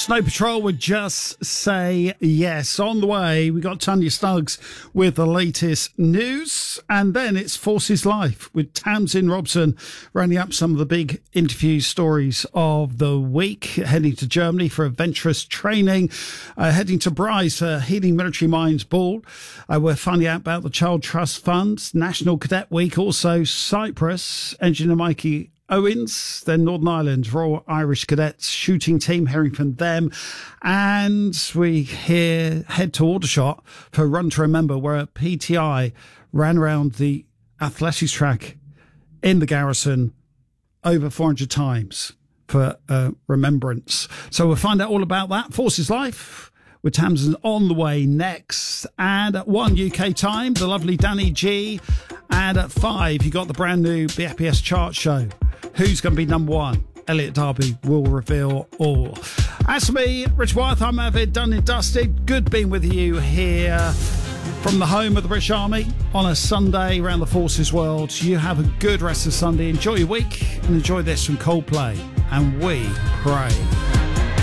Snow Patrol would just say yes. On the way, we got Tanya Snuggs with the latest news. And then it's Forces Life with Tamsin Robson rounding up some of the big interview stories of the week. Heading to Germany for adventurous training. Heading to Bryce for Healing Military Minds Ball. We're finding out about the Child Trust Fund, National Cadet Week, also Cyprus, Engineer Mikey Owens, then Northern Ireland Royal Irish Cadets shooting team, hearing from them. And we head to Aldershot for Run to Remember, where a PTI ran around the athletics track in the garrison over 400 times for remembrance. So we'll find out all about that. Forces Life with Tamsin on the way next. And at 1 UK time, the lovely Danny G. And at 5, you got the brand new BFBS chart show. Who's going to be number one? Elliot Darby will reveal all. As for me, Rich Wyeth, I'm Avid, done and dusted. Good being with you here from the home of the British Army on a Sunday around the Forces world. You have a good rest of Sunday. Enjoy your week and enjoy this from Coldplay. And we pray.